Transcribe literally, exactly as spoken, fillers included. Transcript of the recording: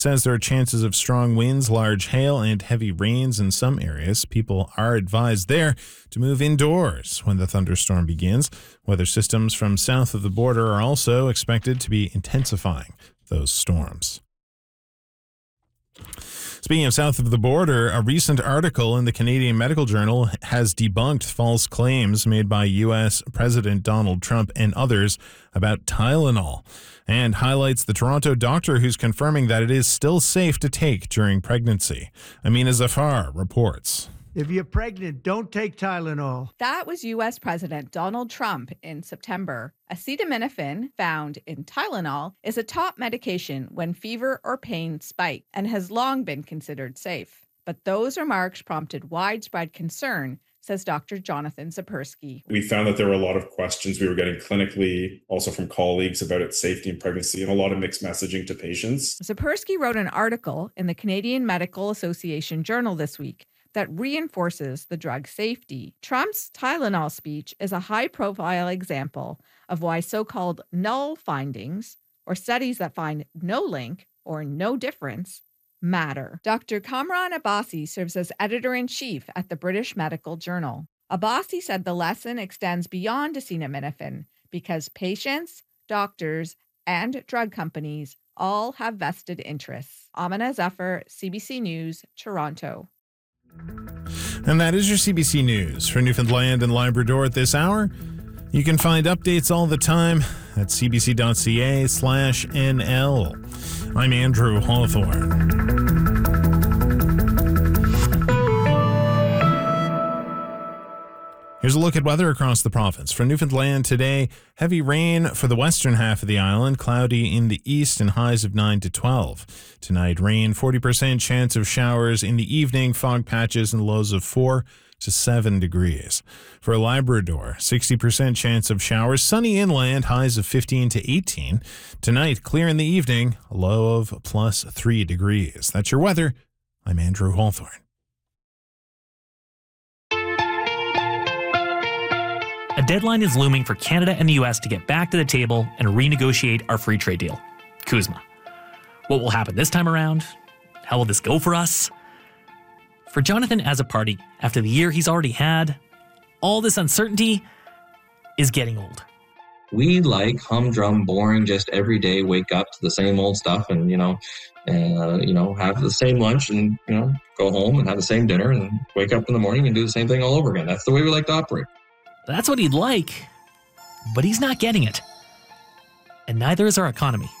says there are chances of strong winds, large hail, and heavy rains in some areas. People are advised there to move indoors when the thunderstorm begins. Weather systems from south of the border are also expected to be intensifying those storms. Speaking of south of the border, a recent article in the Canadian Medical Journal has debunked false claims made by U S President Donald Trump and others about Tylenol, and highlights the Toronto doctor who's confirming that it is still safe to take during pregnancy. Amina Zafar reports. If you're pregnant, don't take Tylenol. That was U S President Donald Trump in September. Acetaminophen, found in Tylenol, is a top medication when fever or pain spike and has long been considered safe. But those remarks prompted widespread concern, says Doctor Jonathan Sapersky. We found that there were a lot of questions we were getting clinically, also from colleagues, about its safety in pregnancy, and a lot of mixed messaging to patients. Sapersky wrote an article in the Canadian Medical Association Journal this week that reinforces the drug's safety. Trump's Tylenol speech is a high-profile example of why so-called null findings, or studies that find no link or no difference, matter. Doctor Kamran Abbasi serves as editor-in-chief at the British Medical Journal. Abbasi said the lesson extends beyond acetaminophen because patients, doctors, and drug companies all have vested interests. Amina Zafar, C B C News, Toronto. And that is your C B C News for Newfoundland and Labrador at this hour. You can find updates all the time at cbc.ca slash NL. I'm Andrew Hawthorne. Here's a look at weather across the province. For Newfoundland today, heavy rain for the western half of the island, cloudy in the east and highs of nine to twelve. Tonight, rain, forty percent chance of showers in the evening, fog patches and lows of four to seven degrees. For Labrador, sixty percent chance of showers, sunny inland, highs of fifteen to eighteen. Tonight, clear in the evening, a low of plus three degrees. That's your weather. I'm Andrew Hawthorne. A deadline is looming for Canada and the U S to get back to the table and renegotiate our free trade deal, CUSMA. What will happen this time around? How will this go for us? For Jonathan as a party, after the year he's already had, all this uncertainty is getting old. We like humdrum, boring, just every day wake up to the same old stuff and, you know, uh, you know, have the same lunch and, you know, go home and have the same dinner and wake up in the morning and do the same thing all over again. That's the way we like to operate. That's what he'd like, but he's not getting it. And neither is our economy.